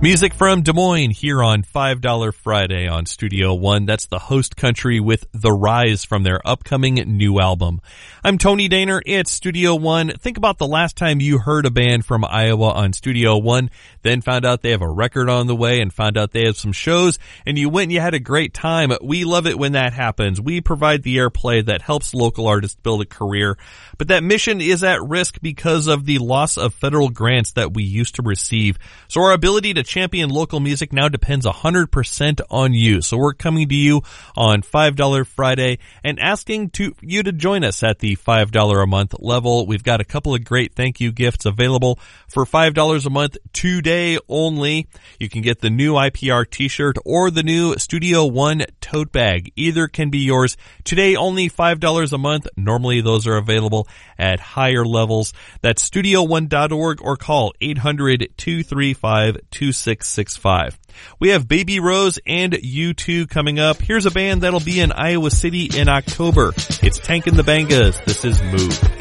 Music from Des Moines here on $5 Friday on Studio One. That's the host country with The Rise from their upcoming new album. I'm Tony Daner. It's Studio One. Think about the last time you heard a band from Iowa on Studio One, then found out they have a record on the way and found out they have some shows, and you went and you had a great time. We love it when that happens. We provide the airplay that helps local artists build a career, but that mission is at risk because of the loss of federal grants that we used to receive. So our ability to champion local music now depends 100% on you. So we're coming to you on $5 Friday and asking you to join us at the $5 a month level. We've got a couple of great thank you gifts available for $5 a month today only. You can get the new IPR t-shirt or the new Studio One tote bag. Either can be yours today, only $5 a month. Normally those are available at higher levels. That's studio1.org or call 800-235-2665. We have Baby Rose and U2 coming up. Here's a band that'll be in Iowa City in October. It's Tank and the Bangas. This is Move.